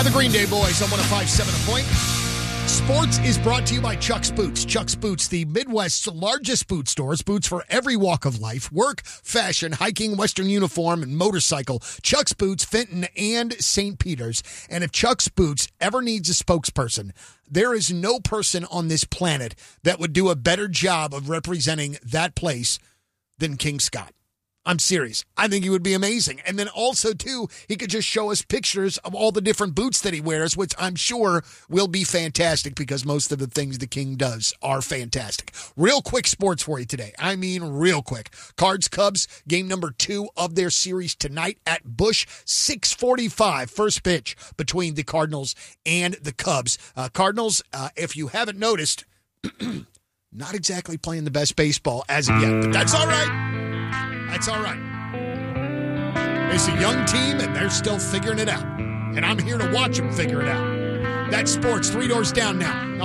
By the Green Day Boys on 105.7 The Point. Sports is brought to you by Chuck's Boots. Chuck's Boots, the Midwest's largest boot stores. Boots for every walk of life. Work, fashion, hiking, Western uniform, and motorcycle. Chuck's Boots, Fenton, and St. Peter's. And if Chuck's Boots ever needs a spokesperson, there is no person on this planet that would do a better job of representing that place than King Scott. I'm serious. I think he would be amazing. And then also, too, he could just show us pictures of all the different boots that he wears, which I'm sure will be fantastic because most of the things the King does are fantastic. Real quick sports for you today. I mean, real quick. Cards-Cubs, game number 2 of their series tonight at Busch, 6:45. First pitch between the Cardinals and the Cubs. Cardinals, if you haven't noticed, not exactly playing the best baseball as of yet, but that's all right. That's all right. It's a young team, and they're still figuring it out. And I'm here to watch them figure it out. That's sports. 3 doors down now.